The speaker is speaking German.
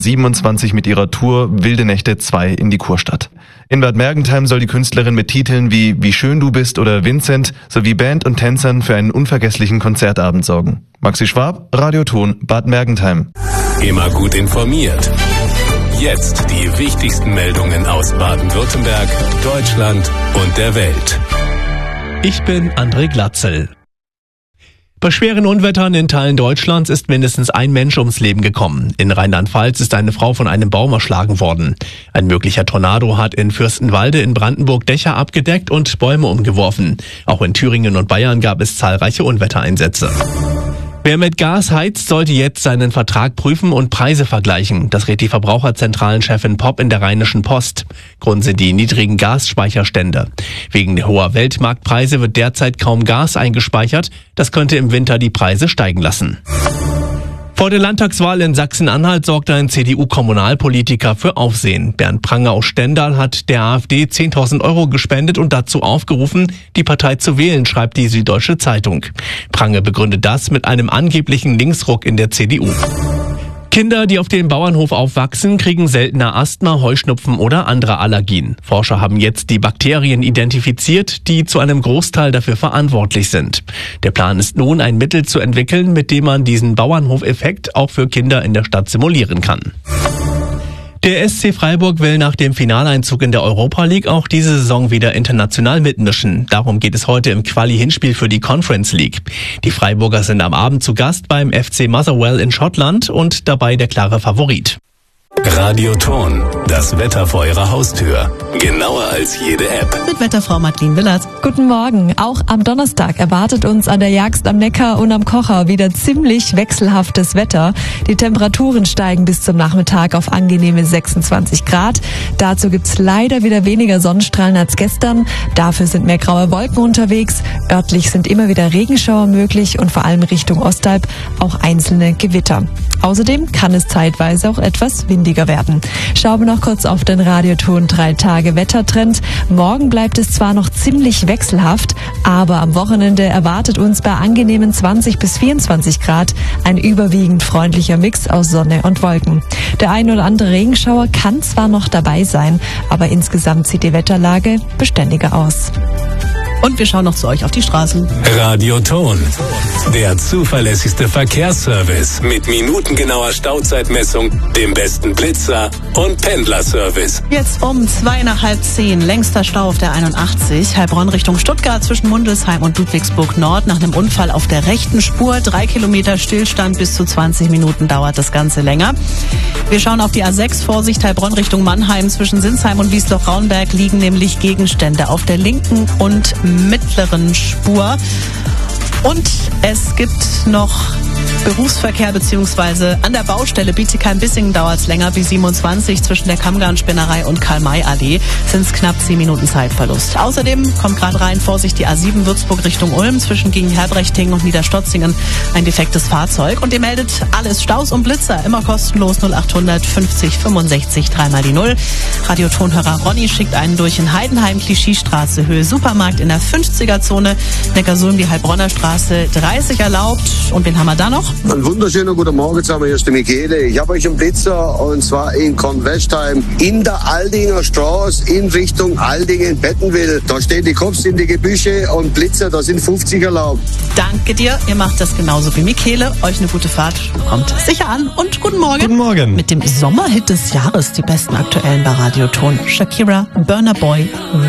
27 mit ihrer Tour Wilde Nächte 2 in die Kurstadt. In Bad Mergentheim soll die Künstlerin mit Titeln wie Wie schön du bist oder Vincent sowie Band und Tänzern für einen unvergesslichen Konzertabend sorgen. Maxi Schwab, Radioton, Bad Mergentheim. Immer gut informiert. Jetzt die wichtigsten Meldungen aus Baden-Württemberg, Deutschland und der Welt. Ich bin André Glatzel. Bei schweren Unwettern in Teilen Deutschlands ist mindestens ein Mensch ums Leben gekommen. In Rheinland-Pfalz ist eine Frau von einem Baum erschlagen worden. Ein möglicher Tornado hat in Fürstenwalde in Brandenburg Dächer abgedeckt und Bäume umgeworfen. Auch in Thüringen und Bayern gab es zahlreiche Unwettereinsätze. Wer mit Gas heizt, sollte jetzt seinen Vertrag prüfen und Preise vergleichen. Das rät die Verbraucherzentralenchefin Popp in der Rheinischen Post. Grund sind die niedrigen Gasspeicherstände. Wegen hoher Weltmarktpreise wird derzeit kaum Gas eingespeichert. Das könnte im Winter die Preise steigen lassen. Vor der Landtagswahl in Sachsen-Anhalt sorgte ein CDU-Kommunalpolitiker für Aufsehen. Bernd Pranger aus Stendal hat der AfD 10.000 € gespendet und dazu aufgerufen, die Partei zu wählen, schreibt die Süddeutsche Zeitung. Pranger begründet das mit einem angeblichen Linksruck in der CDU. Kinder, die auf dem Bauernhof aufwachsen, kriegen seltener Asthma, Heuschnupfen oder andere Allergien. Forscher haben jetzt die Bakterien identifiziert, die zu einem Großteil dafür verantwortlich sind. Der Plan ist nun, ein Mittel zu entwickeln, mit dem man diesen Bauernhofeffekt auch für Kinder in der Stadt simulieren kann. Der SC Freiburg will nach dem Finaleinzug in der Europa League auch diese Saison wieder international mitmischen. Darum geht es heute im Quali-Hinspiel für die Conference League. Die Freiburger sind am Abend zu Gast beim FC Motherwell in Schottland und dabei der klare Favorit. Radioton, das Wetter vor Ihrer Haustür. Genauer als jede App. Mit Wetterfrau Madeleine Willert. Guten Morgen. Auch am Donnerstag erwartet uns an der Jagst am Neckar und am Kocher wieder ziemlich wechselhaftes Wetter. Die Temperaturen steigen bis zum Nachmittag auf angenehme 26 Grad. Dazu gibt's leider wieder weniger Sonnenstrahlen als gestern. Dafür sind mehr graue Wolken unterwegs. Örtlich sind immer wieder Regenschauer möglich und vor allem Richtung Ostalb auch einzelne Gewitter. Außerdem kann es zeitweise auch etwas windiger werden. Schauen wir noch kurz auf den Radioton 3-Tage-Wettertrend. Morgen bleibt es zwar noch ziemlich wechselhaft, aber am Wochenende erwartet uns bei angenehmen 20 bis 24 Grad ein überwiegend freundlicher Mix aus Sonne und Wolken. Der ein oder andere Regenschauer kann zwar noch dabei sein, aber insgesamt sieht die Wetterlage beständiger aus. Und wir schauen noch zu euch auf die Straßen. Radioton, der zuverlässigste Verkehrsservice mit minutengenauer Stauzeitmessung, dem besten Blitzer und Pendlerservice. Jetzt um 9:30, längster Stau auf der 81, Heilbronn Richtung Stuttgart zwischen Mundelsheim und Ludwigsburg Nord nach einem Unfall auf der rechten Spur. 3 Kilometer Stillstand, bis zu 20 Minuten dauert das Ganze länger. Wir schauen auf die A6, Vorsicht Heilbronn Richtung Mannheim. Zwischen Sinsheim und Wiesloch-Raunberg liegen nämlich Gegenstände auf der linken und mittleren Spur. Und es gibt noch Berufsverkehr bzw. an der Baustelle Bietigheim-Bissingen dauert es länger, B27 zwischen der Kammgarn-Spinnerei und Karl-May-Allee sind es knapp 10 Minuten Zeitverlust. Außerdem kommt gerade rein, Vorsicht, die A7 Würzburg Richtung Ulm zwischen Gegenherbrechting und Niederstotzingen ein defektes Fahrzeug. Und ihr meldet alles, Staus und Blitzer, immer kostenlos 0800 50 65 3x0. Radiotonhörer Ronny schickt einen durch in Heidenheim, Klischiestraße, Höhe Supermarkt in der 50er-Zone, Neckarsulm die Heilbronner Straße 30 erlaubt. Und wen haben wir da noch? Einen wunderschönen guten Morgen zusammen, hier ist der Michele. Ich habe euch einen Blitzer und zwar in Kornwestheim in der Aldinger Straße in Richtung Aldingen-Bettenwil. Da stehen die Cops in die Gebüsche und Blitzer, da sind 50 erlaubt. Danke dir, ihr macht das genauso wie Michele. Euch eine gute Fahrt, kommt sicher an und guten Morgen. Guten Morgen. Mit dem Sommerhit des Jahres, die besten aktuellen bei Radioton. Shakira, Burna Boy,